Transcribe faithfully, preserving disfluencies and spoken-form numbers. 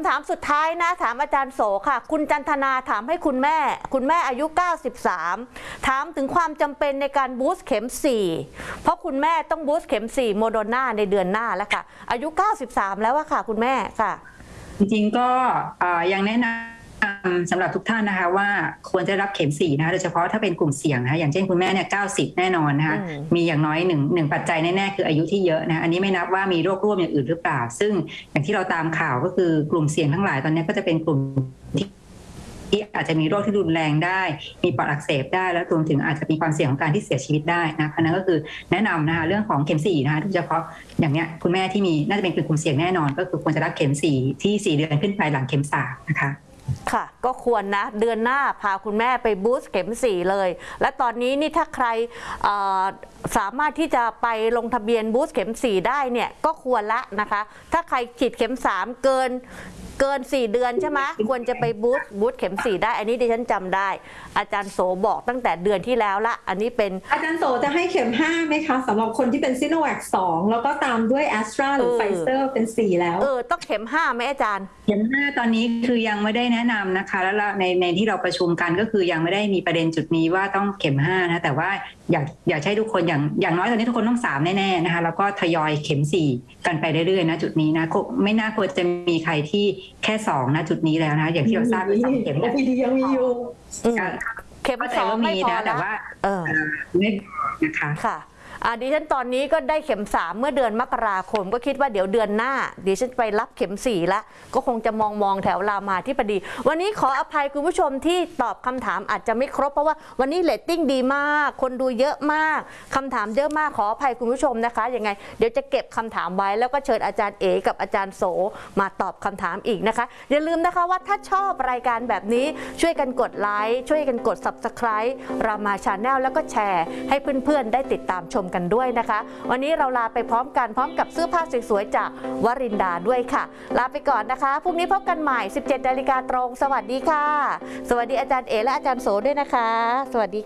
ำถามสุดท้ายนะถามอาจารย์โสค่ะคุณจันทนาถามให้คุณแม่คุณแม่อายุเก้าสิบสามถามถึงความจำเป็นในการบูสต์เข็มสี่เพราะคุณแม่ต้องบูสต์เข็มสี่โมโดนาในเดือนหน้าแล้วค่ะอายุเก้าสิบสามแล้วอะค่ะคุณแม่ค่ะจริงๆก็ยังแนะนำสำหรับทุกท่านนะคะว่าควรจะรับเข็มสี่นะคะโดยเฉพาะถ้าเป็นกลุ่มเสี่ยงนะคะอย่างเช่นคุณแม่เนี่ยเก้าสิบแน่นอนนะคะมีอย่างน้อยหนึ่งหนึ่งปัจจัยแน่ๆคืออายุที่เยอะนะอันนี้ไม่นับว่ามีโรคร่วมอย่างอื่นหรือเปล่าซึ่งอย่างที่เราตามข่าวก็คือกลุ่มเสี่ยงทั้งหลายตอนนี้ก็จะเป็นกลุ่มที่อาจจะมีโรคที่รุนแรงได้มีปอดอักเสบได้แล้วรวมถึงอาจจะมีความเสี่ยงของการที่เสียชีวิตได้นะเพราะนั้นก็คือแนะนำนะคะเรื่องของเข็มสี่นะคะโดยเฉพาะอย่างเนี้ยคุณแม่ที่มีน่าจะเป็นกลุ่มเสี่ยงแน่นอนก็คือควรจะรับเข็มสี่ที่สี่เดือนขึ้นไปหลังเข็มสามนะคะค่ะก็ควรนะเดือนหน้าพาคุณแม่ไปบูสต์เข็มสี่เลยและตอนนี้นี่ถ้าใครสามารถที่จะไปลงทะเบียนบูสต์เข็มสี่ได้เนี่ยก็ควรละนะคะถ้าใครฉีดเข็มสามเกินเกินสี่เดือนใช่ไหมควรจะไปบูสต์บูสต์เข็มสี่ได้อันนี้ดิฉันจำได้อาจารย์โสบอกตั้งแต่เดือนที่แล้วละอันนี้เป็นอาจารย์โสจะให้เข็มห้าไหมคะสำหรับคนที่เป็นซิโนแวคสองแล้วก็ตามด้วยแอสตราหรือไฟเซอร์เป็นสี่แล้วเออต้องเข็มห้าไหมอาจารย์เข็มห้าตอนนี้คือยังไม่ได้แนะนำนะคะแล้วในในที่เราประชุมกันก็คือยังไม่ได้มีประเด็นจุดนี้ว่าต้องเข็มห้านะแต่ว่าอยากอยากให้ทุกคนอย่างอย่างน้อยตอนนี้ทุกคนต้องสามแน่ๆนะคะแล้วก็ทยอยเข็มสี่กันไปเรื่อยๆนะจุดนี้นะไม่น่าควรจะมีใครที่แค่สองนะจุดนี้แล้วนะอย่างที่เราทราบว่าสองเข็มแล้วพีดียังมีอยู่เข็มสองไม่พอแต่ว่าเออไม่นะคะค่ะดิฉันตอนนี้ก็ได้เข็มสามเมื่อเดือนมกราคมก็คิดว่าเดี๋ยวเดือนหน้าดิฉันไปรับเข็มสี่ละก็คงจะมองมองแถวรามาธิบดีวันนี้ขออภัยคุณผู้ชมที่ตอบคำถามอาจจะไม่ครบเพราะว่าวันนี้เรตติ้งดีมากคนดูเยอะมากคำถามเยอะมากขออภัยคุณผู้ชมนะคะยังไงเดี๋ยวจะเก็บคำถามไว้แล้วก็เชิญอาจารย์เอกับอาจารย์โสมาตอบคำถามอีกนะคะอย่าลืมนะคะว่าถ้าชอบรายการแบบนี้ช่วยกันกดไลค์ช่วยกันกด ซับสไครบ์ รามาชาแนลแล้วก็แชร์ให้เพื่อนๆได้ติดตามชมกันด้วยนะคะวันนี้เราลาไปพร้อมกันพร้อมกับเสื้อผ้าสวยๆจากวรินดาด้วยค่ะลาไปก่อนนะคะพรุ่งนี้พบกันใหม่ สิบเจ็ดนาฬิกาตรงสวัสดีค่ะสวัสดีอาจารย์เอและอาจารย์โสด้วยนะคะสวัสดี